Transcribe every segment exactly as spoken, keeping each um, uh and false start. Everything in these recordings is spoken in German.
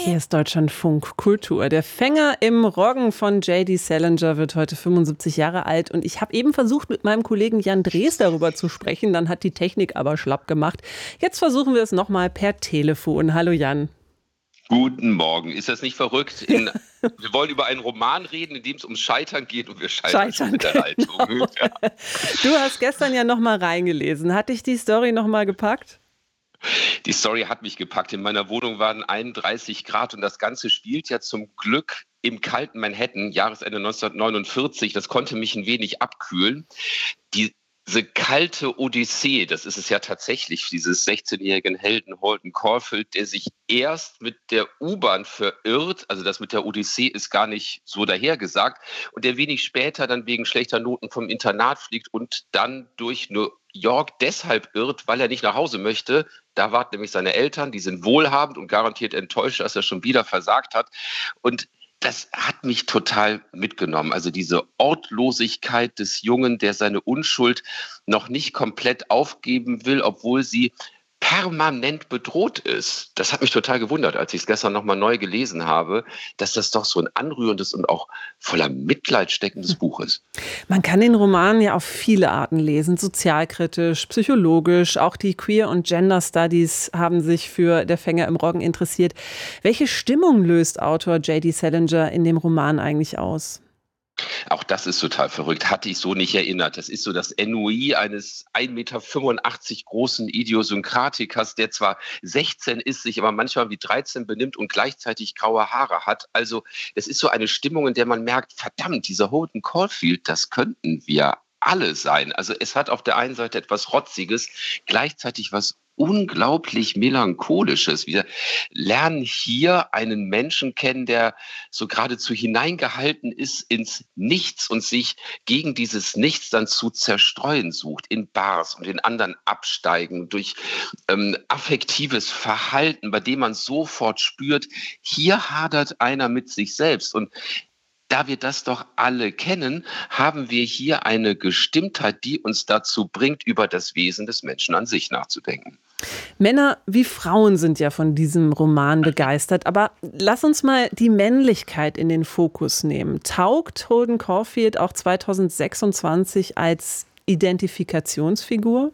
Hier ist Deutschlandfunk Kultur. Der Fänger im Roggen von J D. Salinger wird heute fünfundsiebzig Jahre alt. Und ich habe eben versucht, mit meinem Kollegen Jan Drees darüber zu sprechen. Dann hat die Technik aber schlapp gemacht. Jetzt versuchen wir es nochmal per Telefon. Hallo Jan. Guten Morgen. Ist das nicht verrückt? In, wir wollen über einen Roman reden, in dem es ums Scheitern geht und wir scheitern, scheitern schon mit der Leitung. Genau. Ja. Du hast gestern ja nochmal reingelesen. Hat dich die Story nochmal gepackt? Die Story hat mich gepackt. In meiner Wohnung waren einunddreißig Grad und das Ganze spielt ja zum Glück im kalten Manhattan, Jahresende neunzehnhundertneunundvierzig. Das konnte mich ein wenig abkühlen. Die Diese kalte Odyssee, das ist es ja tatsächlich, dieses sechzehnjährigen Helden Holden Caulfield, der sich erst mit der U-Bahn verirrt, also das mit der Odyssee ist gar nicht so dahergesagt, und der wenig später dann wegen schlechter Noten vom Internat fliegt und dann durch New York deshalb irrt, weil er nicht nach Hause möchte. Da warten nämlich seine Eltern, die sind wohlhabend und garantiert enttäuscht, dass er schon wieder versagt hat. Und das hat mich total mitgenommen. Also diese Ortlosigkeit des Jungen, der seine Unschuld noch nicht komplett aufgeben will, obwohl sie permanent bedroht ist. Das hat mich total gewundert, als ich es gestern nochmal neu gelesen habe, dass das doch so ein anrührendes und auch voller Mitleid steckendes Buch ist. Man kann den Roman ja auf viele Arten lesen, sozialkritisch, psychologisch. Auch die Queer- und Gender-Studies haben sich für Der Fänger im Roggen interessiert. Welche Stimmung löst Autor J D. Salinger in dem Roman eigentlich aus? Auch das ist total verrückt, hatte ich so nicht erinnert. Das ist so das Ennui eines ein Meter fünfundachtzig großen Idiosynkratikers, der zwar sechzehn ist, sich aber manchmal wie dreizehn benimmt und gleichzeitig graue Haare hat. Also es ist so eine Stimmung, in der man merkt, verdammt, dieser Holden Caulfield, das könnten wir alle sein. Also es hat auf der einen Seite etwas Rotziges, gleichzeitig was unglaublich Melancholisches. Wir lernen hier einen Menschen kennen, der so geradezu hineingehalten ist ins Nichts und sich gegen dieses Nichts dann zu zerstreuen sucht, in Bars und in anderen Absteigen, durch ähm, affektives Verhalten, bei dem man sofort spürt, hier hadert einer mit sich selbst. Und da wir das doch alle kennen, haben wir hier eine Gestimmtheit, die uns dazu bringt, über das Wesen des Menschen an sich nachzudenken. Männer wie Frauen sind ja von diesem Roman begeistert, aber lass uns mal die Männlichkeit in den Fokus nehmen. Taugt Holden Caulfield auch zweitausendsechsundzwanzig als Identifikationsfigur?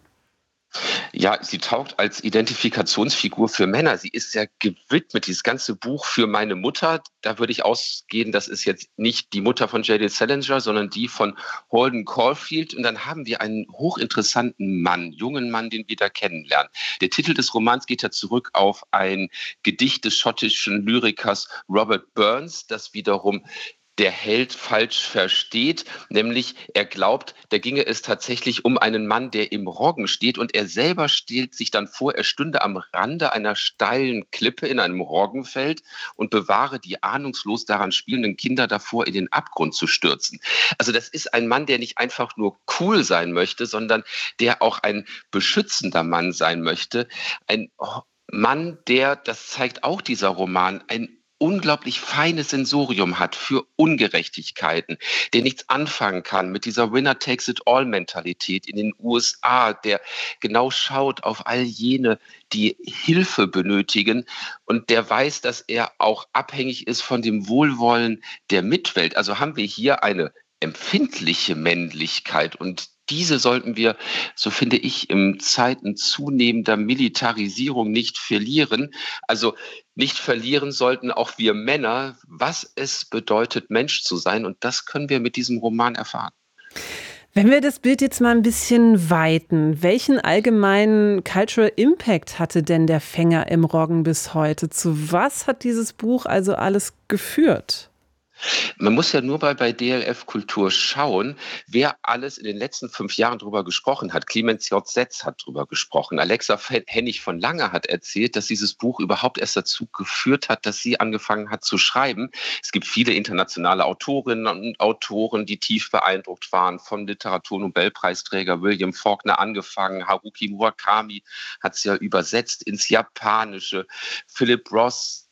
Ja, sie taugt als Identifikationsfigur für Männer. Sie ist ja gewidmet, dieses ganze Buch, für meine Mutter. Da würde ich ausgehen, das ist jetzt nicht die Mutter von J D. Salinger, sondern die von Holden Caulfield. Und dann haben wir einen hochinteressanten Mann, jungen Mann, den wir da kennenlernen. Der Titel des Romans geht ja zurück auf ein Gedicht des schottischen Lyrikers Robert Burns, das wiederum der Held falsch versteht, nämlich er glaubt, da ginge es tatsächlich um einen Mann, der im Roggen steht, und er selber stellt sich dann vor, er stünde am Rande einer steilen Klippe in einem Roggenfeld und bewahre die ahnungslos daran spielenden Kinder davor, in den Abgrund zu stürzen. Also das ist ein Mann, der nicht einfach nur cool sein möchte, sondern der auch ein beschützender Mann sein möchte. Ein Mann, der, das zeigt auch dieser Roman, ein unglaublich feines Sensorium hat für Ungerechtigkeiten, der nichts anfangen kann mit dieser Winner-takes-it-all-Mentalität in den U S A, der genau schaut auf all jene, die Hilfe benötigen, und der weiß, dass er auch abhängig ist von dem Wohlwollen der Mitwelt. Also haben wir hier eine empfindliche Männlichkeit, und diese sollten wir, so finde ich, in Zeiten zunehmender Militarisierung nicht verlieren. Also nicht verlieren sollten auch wir Männer, was es bedeutet, Mensch zu sein. Und das können wir mit diesem Roman erfahren. Wenn wir das Bild jetzt mal ein bisschen weiten, welchen allgemeinen Cultural Impact hatte denn Der Fänger im Roggen bis heute? Zu was hat dieses Buch also alles geführt? Man muss ja nur mal bei D L F Kultur schauen, wer alles in den letzten fünf Jahren drüber gesprochen hat. Clemens J. Setz hat drüber gesprochen. Alexa Hennig von Lange hat erzählt, dass dieses Buch überhaupt erst dazu geführt hat, dass sie angefangen hat zu schreiben. Es gibt viele internationale Autorinnen und Autoren, die tief beeindruckt waren, vom Literaturnobelpreisträger William Faulkner angefangen. Haruki Murakami hat es ja übersetzt ins Japanische. Philip Roth,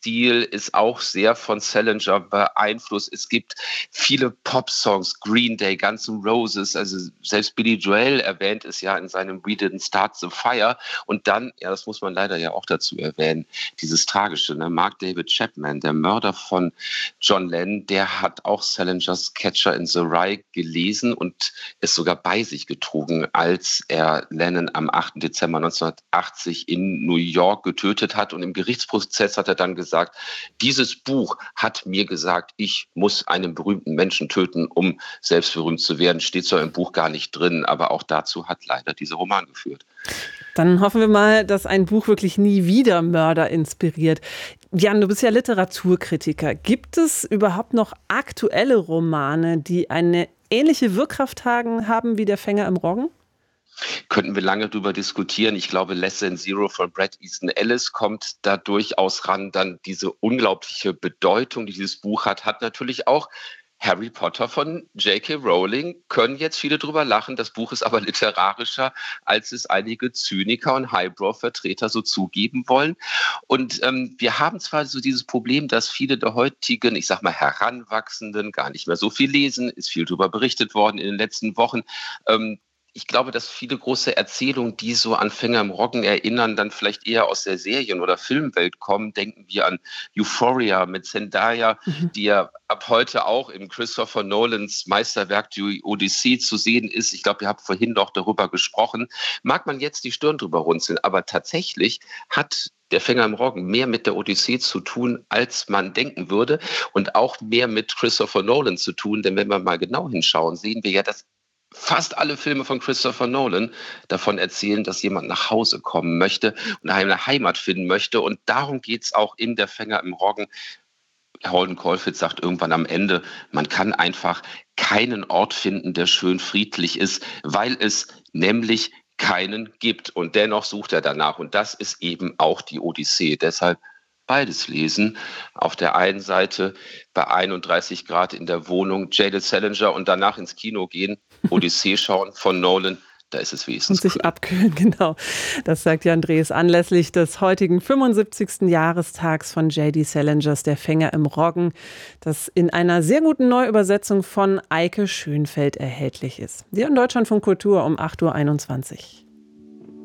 Stil ist auch sehr von Salinger beeinflusst. Es gibt viele Pop-Songs, Green Day, Guns N' Roses, also selbst Billy Joel erwähnt es ja in seinem We Didn't Start the Fire. Und dann, ja, das muss man leider ja auch dazu erwähnen, dieses Tragische, ne? Mark David Chapman, der Mörder von John Lennon, der hat auch Salingers Catcher in the Rye gelesen und es sogar bei sich getrogen, als er Lennon am achten Dezember neunzehnhundertachtzig in New York getötet hat. Und im Gerichtsprozess hat er dann gesagt, dieses Buch hat mir gesagt, ich muss einen berühmten Menschen töten, um selbst berühmt zu werden. Steht zwar im Buch gar nicht drin, aber auch dazu hat leider dieser Roman geführt. Dann hoffen wir mal, dass ein Buch wirklich nie wieder Mörder inspiriert. Jan, du bist ja Literaturkritiker. Gibt es überhaupt noch aktuelle Romane, die eine ähnliche Wirkkraft haben wie Der Fänger im Roggen? Könnten wir lange darüber diskutieren. Ich glaube, Less Than Zero von Bret Easton Ellis kommt da durchaus ran. Dann diese unglaubliche Bedeutung, die dieses Buch hat, hat natürlich auch Harry Potter von J K. Rowling. Können jetzt viele drüber lachen. Das Buch ist aber literarischer, als es einige Zyniker und Highbrow-Vertreter so zugeben wollen. Und ähm, wir haben zwar so dieses Problem, dass viele der heutigen, ich sag mal, Heranwachsenden gar nicht mehr so viel lesen. Ist viel darüber berichtet worden in den letzten Wochen. Ähm, Ich glaube, dass viele große Erzählungen, die so an Fänger im Roggen erinnern, dann vielleicht eher aus der Serien- oder Filmwelt kommen. Denken wir an Euphoria mit Zendaya, mhm. die ja ab heute auch in Christopher Nolans Meisterwerk Die Odyssee zu sehen ist. Ich glaube, ihr habt vorhin noch darüber gesprochen. Mag man jetzt die Stirn drüber runzeln, aber tatsächlich hat Der Fänger im Roggen mehr mit der Odyssee zu tun, als man denken würde, und auch mehr mit Christopher Nolan zu tun. Denn wenn wir mal genau hinschauen, sehen wir ja, dass fast alle Filme von Christopher Nolan davon erzählen, dass jemand nach Hause kommen möchte und eine Heimat finden möchte. Und darum geht es auch in Der Fänger im Roggen. Holden Caulfield sagt irgendwann am Ende, man kann einfach keinen Ort finden, der schön friedlich ist, weil es nämlich keinen gibt. Und dennoch sucht er danach. Und das ist eben auch die Odyssee. Deshalb beides lesen. Auf der einen Seite bei einunddreißig Grad in der Wohnung J D. Salinger und danach ins Kino gehen, Odyssee schauen von Nolan. Da ist es wenigstens. Und sich abkühlen, genau. Das sagt Jan Drees anlässlich des heutigen fünfundsiebzigsten Jahrestags von J D. Salingers Der Fänger im Roggen, das in einer sehr guten Neuübersetzung von Eike Schönfeld erhältlich ist. Wir in Deutschlandfunk Kultur um acht Uhr einundzwanzig.